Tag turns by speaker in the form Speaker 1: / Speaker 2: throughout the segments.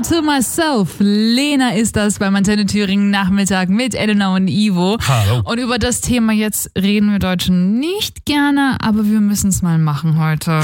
Speaker 1: All to Myself. Lena ist das beim Antenne Thüringen Nachmittag mit Elena und Ivo.
Speaker 2: Hallo.
Speaker 1: Und über das Thema jetzt reden wir Deutschen nicht gerne, aber wir müssen es mal machen heute.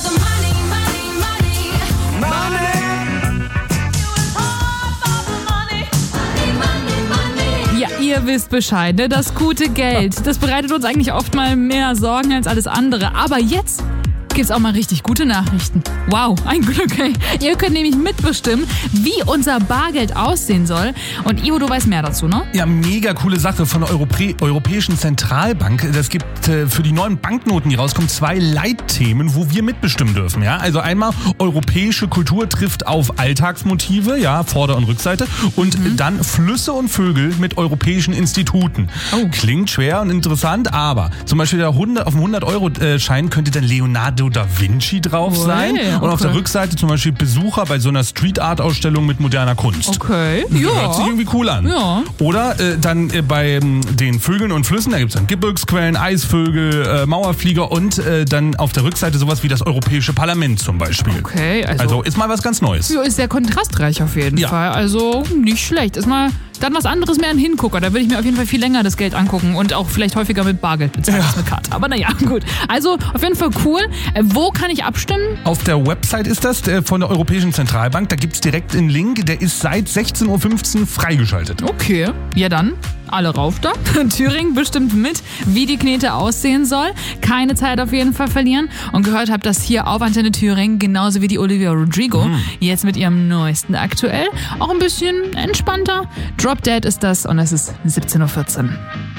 Speaker 1: Ja, ihr wisst Bescheid, ne? Das gute Geld, das bereitet uns eigentlich oft mal mehr Sorgen als alles andere. Aber jetzt gibt's auch mal richtig gute Nachrichten. Wow, ein Glück, ey. Ihr könnt nämlich mitbestimmen, wie unser Bargeld aussehen soll. Und Ivo, du weißt mehr dazu, ne?
Speaker 2: Ja, mega coole Sache von der Europäischen Zentralbank. Das gibt für die neuen Banknoten, die rauskommen, 2 Leitthemen, wo wir mitbestimmen dürfen. Ja? Also einmal, europäische Kultur trifft auf Alltagsmotive, ja, Vorder- und Rückseite. Und dann Flüsse und Vögel mit europäischen Instituten.
Speaker 1: Oh.
Speaker 2: Klingt schwer und interessant, aber zum Beispiel auf dem 100-Euro-Schein könnte dann Leonardo da Vinci drauf sein. Und auf der Rückseite zum Beispiel Besucher bei so einer Street-Art-Ausstellung mit moderner Kunst.
Speaker 1: Okay,
Speaker 2: Hört sich irgendwie cool an.
Speaker 1: Ja.
Speaker 2: Oder dann bei den Vögeln und Flüssen, da gibt es dann Gebirgsquellen, Eisvögel, Mauerflieger und dann auf der Rückseite sowas wie das Europäische Parlament zum Beispiel.
Speaker 1: Okay,
Speaker 2: Also ist mal was ganz Neues.
Speaker 1: Ja, ist sehr kontrastreich auf jeden Fall. Also nicht schlecht. Ist mal dann was anderes, mehr ein Hingucker. Da würde ich mir auf jeden Fall viel länger das Geld angucken und auch vielleicht häufiger mit Bargeld bezahlen als mit Karte. Aber naja, gut. Also auf jeden Fall cool. Wo kann ich abstimmen?
Speaker 2: Auf der Website ist das von der Europäischen Zentralbank. Da gibt es direkt einen Link. Der ist seit 16.15 Uhr freigeschaltet.
Speaker 1: Okay, ja dann. Alle rauf da. Thüringen bestimmt mit, wie die Knete aussehen soll. Keine Zeit auf jeden Fall verlieren. Und gehört habt das hier auf Antenne Thüringen, genauso wie die Olivia Rodrigo. Jetzt mit ihrem neuesten aktuell. Auch ein bisschen entspannter. Drop Dead ist das und es ist 17.14 Uhr.